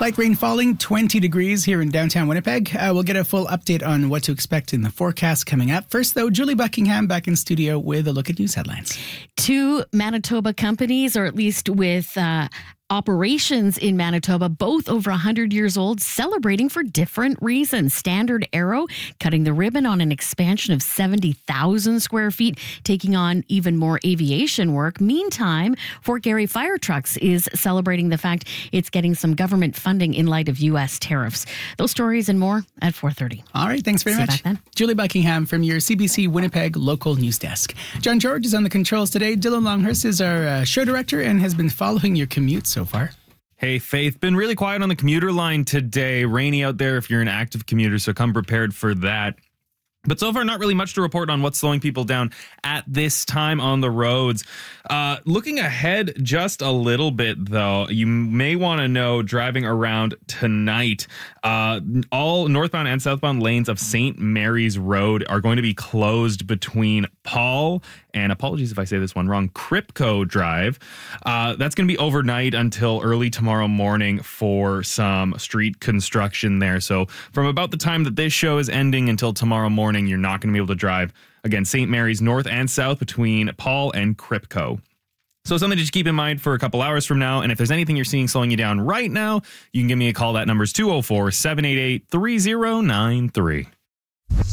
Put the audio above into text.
Light rain falling, 20 degrees here in downtown Winnipeg. We'll get a full update on what to expect in the forecast coming up. First, though, Julie Buckingham back in studio with a look at news headlines. Two Manitoba companies, or at least with operations in Manitoba, both over 100 years old, celebrating for different reasons. Standard Aero cutting the ribbon on an expansion of 70,000 square feet, taking on even more aviation work. Meantime, Fort Garry Fire Trucks is celebrating the fact it's getting some government funding in light of U.S. tariffs. Those stories and more at 4:30. All right, thanks very much. Back then. Julie Buckingham from your CBC Winnipeg local news desk. John George is on the controls today. Dylan Longhurst is our show director and has been following your commute so far. Hey, Faith, been really quiet on the commuter line today. Rainy out there if you're an active commuter, so come prepared for that. But so far, not really much to report on what's slowing people down at this time on the roads. Looking ahead just a little bit, though, you may want to know driving around tonight. All northbound and southbound lanes of St. Mary's Road are going to be closed between Paul and, apologies if I say this one wrong, Kripko Drive. That's going to be overnight until early tomorrow morning for some street construction there. So from about the time that this show is ending until tomorrow morning, you're not going to be able to drive, again, St. Mary's north and south between Paul and Kripko. So something to just keep in mind for a couple hours from now. And if there's anything you're seeing slowing you down right now, you can give me a call. That number is 204-788-3093.